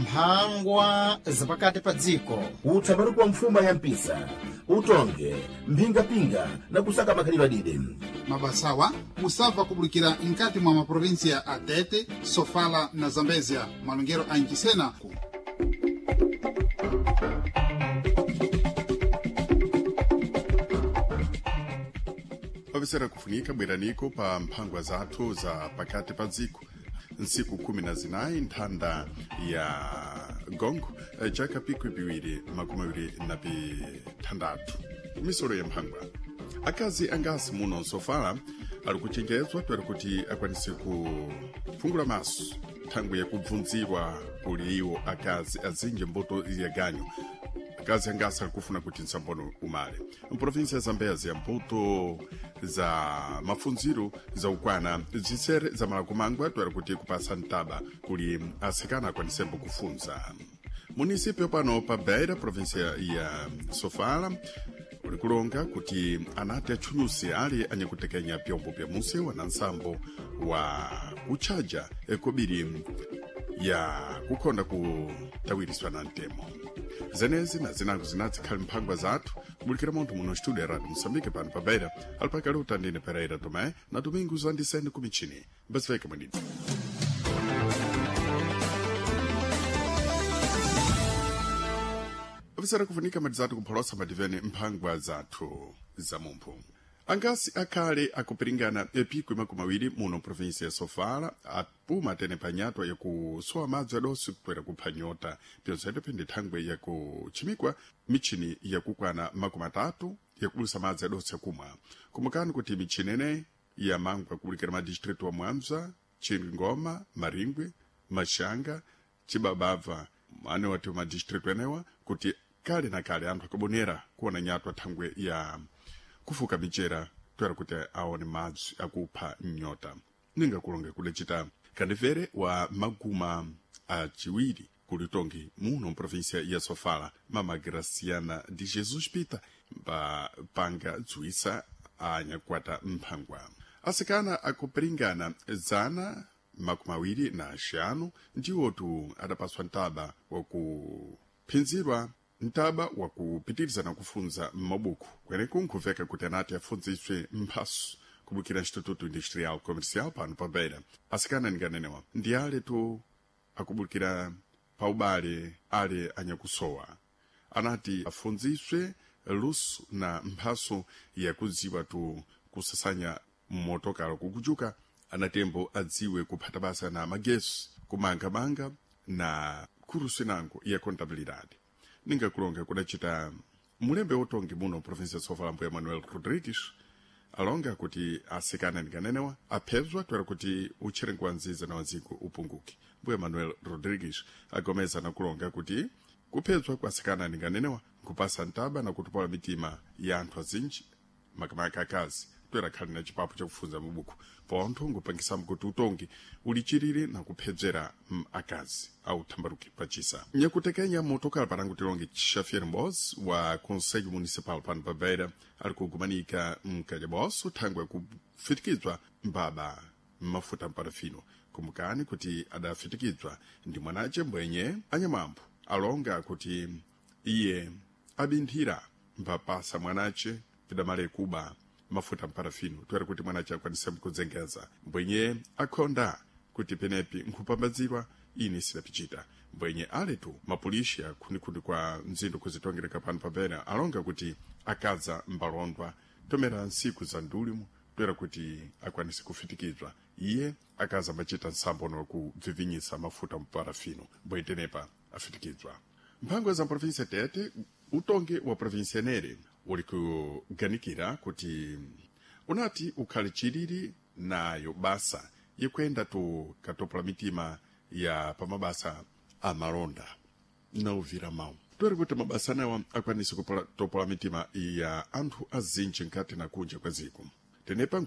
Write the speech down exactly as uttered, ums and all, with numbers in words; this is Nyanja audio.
mphangwa zapakati pa dziko. utsambanuko kwa mfuma ya mpisa, utonge, mpingapinga na kusaka makhalidwe adide. mabasawa musava kubulikira nkati mwa maprovinsia a Tete, Sofala na Zambezia, malungero a Nkisenaku. Pavisera kufunika bweraniko pa mphangwa zathu za pakati pa dziko nsiku kumi na zinayi nthanda ya gongo jaka pikwi piwiri makumi awiri na pithandatu misolo ya mphangwa. Akazi angasi muno Sofala ali kuchenjezwa twera kuti akwanise kufungula maso thangwi ya kubvunzirwa kuli iwo akazi azinji mbuto ya ganyo. Akazi angasi ali kufuna kuti nsambono umale mprovinsi ya Zambezia mbuto za mafunziro za ukwana zisere za malakumangwa twera kuti kupasa ntaba kuli asikana akwanisembo kufunza. Munisipio pano pa Beira, provinsia ya Sofala, ulikulonga kuti anati achunyusi ali anyakutekenya pyombo pya muse wana nsambo wa kuchaja ekobiri ya kukonda kutawiriswa na ntemo. Zenezi na zinaku zinazi khali mphangwa zathu kubulikira montu muno studio ya Radio Msambike pano pa Beira alipaka leo tandine Pereira Tomé na domingo zandisene kumichini basifeke mwenidi. Avisara kufunika madizatu kupholosa madivene mphangwa zathu za mumpu. Angasi akale akupiringana epikwi makumawiri muno provinsi ya Sofala apuma tene panyatwa ya kusoa madzi adosi kukwera kuphanyota pyonseto pende thangwe ya kuchimikwa michini ya kukwana makumatatu ya kubulusa madzi adosi akumwa. Kumukani kuti michini ene ya mangwa kubulikira madistritu wa Mwanza, Chingoma, Maringwe, Mashanga, Chibabava, ane wati madistritu enewa kuti kale na kale anthu akabonera kuona nyatwa thangwe ya kufuka michera twera kuti aone madzi akupha nyota. Ninga kulonge kulechita kandivere wa maguma a chiwiri kulitongi muno provinsia ya Sofala Mama Graciana de Jesus Pita pa panga dzuisa anyakwata mphangwa. Asikana akupiringana zana makumawiri na ashanu ndiwotu adapaswa ntaba wa kuphinzirwa ntaba wa kupitiriza na kufunza mabuku kweneku nkuveka kuti anati afunziswe mphaso kubukira Instituto Industrial Comercial pano pa Beira. Asikana ninganenewa ndi ale tu akubukira paubale ale anyakusowa anati afunziswe luso na mphaso ya kuziwa tu kusasanya motokalo kukujuka anatembo adziwe kuphata basa na magesi kumangamanga na kurusinango ya contabilidade. Ninga kulonga kudachita mulembe otongi muno provinsi ya Sofala mbuya Manuel Rodrigues alonga kuti asikana ninganenewa aphezwa twera kuti uchirengwa nziza na waziko upunguki. Mbuya Manuel Rodrigues agomeza na kulonga kuti kuphezwa kwa asikana ninganenewa kupasa ntaba na kutupola mitima ya anthu azinji makamaka akazi twera khali na chipapo cha kufunza mabuku pontho ngupangisamu kuti utongi ulichirire na kuphedzera akazi au thambaruki pachisa. Nyakutekenya motokala parangu tilongi Xavier Mbos wa Conselho Municipal pano pa Beira ali kugumanika mkajaboso thangwe kufitikizwa mbaba mafuta mparafino. Kumukani kuti adafitikizwa ndi mwanache mbwenye anyamambo alonga kuti iye abinthira mpapasa mwanache vidamale kuba mafuta mparafino twera kuti mwanache akwanisa mkuzengeza mbwenye akonda kuti penepi nkupambazirwa ini sidapichita. Mbwenye aletu mapulisha kunikundi kwa nzindu kuzitongereka pano pa Beira alonga kuti akaza mbalondwa tomera nsiku za ndulimu twera kuti akwanise kufitikizwa iye akaza machita nsambono kuvivinyisa mafuta mparafino mbwenye tenepa afitikizwa. Mphangwa za provinsia Tete utonge wa provinsia Nere uli kuganikira kuti unati ukhali chiriri nayo basa yekwenda tu katopola mitima ya pamabasa a malonda na uvira mau. Twere kuti mabasa nawa akwanise kutopola mitima ya anthu azinji nkati na kunja kwa ziko. Tenepa